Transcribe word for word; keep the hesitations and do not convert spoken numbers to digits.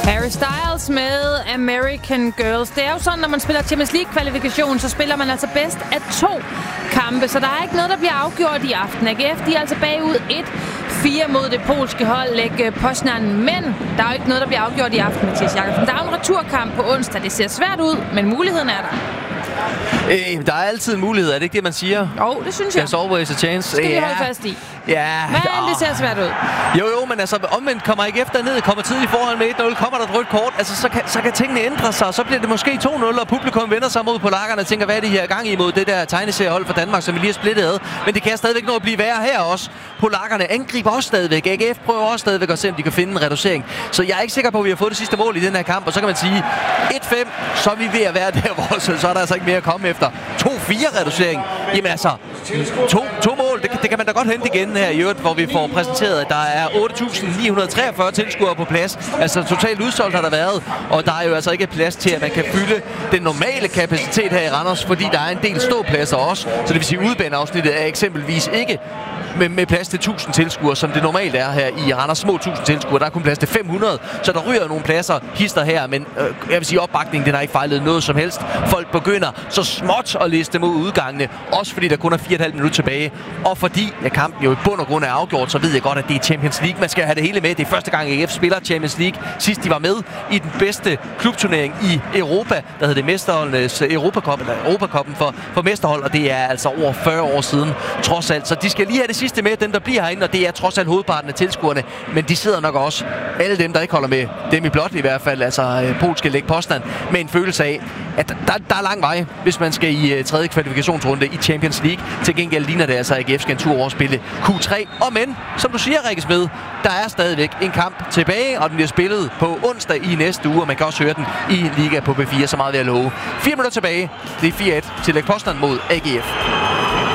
Harry Styles med American Girls. Det er jo sådan, når man spiller Champions League-kvalifikation, så spiller man altså bedst af to kampe. Så der er ikke noget, der bliver afgjort i aften. A G F de er altså bagud et fire mod det polske hold, Lech Poznan. Men der er jo ikke noget, der bliver afgjort i aften, Mathias Jakobsen. Der er jo en returkamp på onsdag. Det ser svært ud, men muligheden er der. Øh, der er altid en mulighed, er det ikke det, man siger? Jo, det synes jeg. There's always a chance. Skal vi ja. holde fast i. Ja. Men det ser svært ud. Jo, jo, men altså omvendt kommer A G F derned, kommer tidligt foran med et nul, kommer der et rødt kort, altså så kan, så kan tingene ændre sig, så bliver det måske to nul, og publikum vender sig mod polakkerne og tænker, hvad er det her gang imod det der tegneseriehold for Danmark, som vi lige har splittet ad. Men det kan stadigvæk nå at blive værre her også. Polakkerne angriber også stadigvæk. A G F prøver også stadigvæk at se, om de kan finde en reducering. Så jeg er ikke sikker på, at vi har fået det sidste mål i den her kamp, og så kan man sige et fem, så er vi ved at være der, hvor så, så er der altså ikke mere at komme efter. to fire reducering. Jamen altså, to, to mål, det, det kan man da godt hente igen her i øvrigt, hvor vi får præsenteret, at der er otte tusind ni hundrede treogfyrre tilskuere på plads. Altså totalt udsolgt har der været, og der er jo altså ikke plads til, at man kan fylde den normale kapacitet her i Randers, fordi der er en del ståpladser også. Så det vil sige, at udbaneafsnittet er eksempelvis ikke med, med plads til tusind tilskuere, som det normalt er her i Randers. Små tusind tilskuere, der er kun plads til fem hundrede, så der ryger nogle pladser hister her, men øh, jeg vil sige, opbakningen, den har ikke fejlet noget som helst. Folk begynder så småt at liste mod udgangene, også fordi der kun er fire og et halvt minut tilbage, og fordi ja, kampen jo i bund og grund er afgjort, så ved jeg godt, at det er Champions League. Man skal have det hele med. Det er første gang, A G F spiller Champions League. Sidst de var med i den bedste klubturnering i Europa, der hedder det Mesterholdenes Europacup, eller Europacuppen for, for mesterhold, og det er altså over fyrre år siden, trods alt. Så de skal lige have det sidste med, dem der bliver herinde, og det er trods alt hovedparten af tilskuerne, men de sidder nok også, alle dem, der ikke holder med, dem i blot i hvert fald, altså øh, polske Lech Poznan, med en følelse af, at der, der er lang vej, hvis man skal i uh, tredje kvalifikationsrunde i Champions League. Til gengæld ligner det altså, at A G F skal en tur overspille Q tre. Og men, som du siger, Rikke Smed, der er stadigvæk en kamp tilbage, og den bliver spillet på onsdag i næste uge, og man kan også høre den i Liga på B fire, så meget ved at love. Fire minutter tilbage. Det er fire et til Lech Poznan mod A G F.